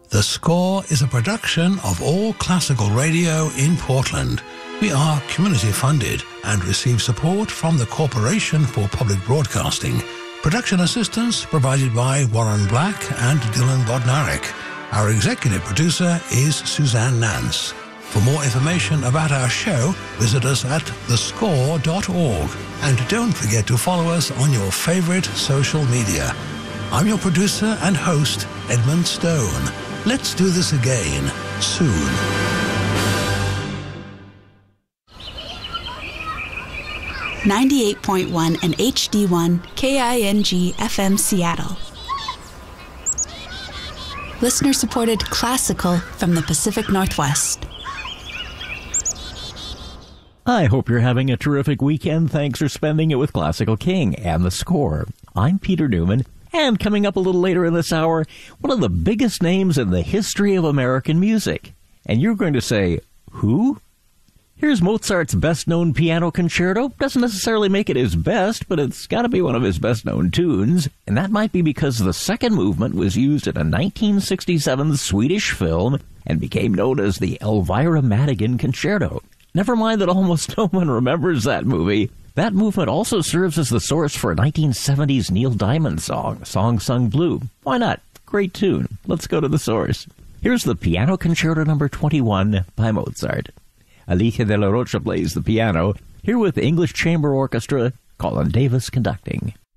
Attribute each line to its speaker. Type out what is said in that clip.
Speaker 1: The Score is a production of All Classical Radio in Portland. We are community funded and receive support from the Corporation for Public Broadcasting. Production assistance provided by Warren Black and Dylan Bodnarek. Our executive producer is Suzanne Nance. For more information about our show, visit us at thescore.org. And don't forget to follow us on your favorite social media. I'm your producer and host, Edmund Stone. Let's do this again soon.
Speaker 2: .1 and HD1 KING FM Seattle. Listener-supported classical from the Pacific Northwest.
Speaker 3: I hope you're having a terrific weekend. Thanks for spending it with Classical King and The Score. I'm Peter Newman, and coming up a little later in this hour, one of the biggest names in the history of American music. And you're going to say, who? Here's Mozart's best-known piano concerto. Doesn't necessarily make it his best, but it's got to be one of his best-known tunes. And that might be because the second movement was used in a 1967 Swedish film and became known as the Elvira Madigan Concerto. Never mind that almost no one remembers that movie. That movement also serves as the source for a 1970s Neil Diamond song, a song sung blue. Why not? Great tune. Let's go to the source. Here's the Piano Concerto No. 21 by Mozart. Alicia de la Rocha plays the piano, here with the English Chamber Orchestra, Colin Davis conducting.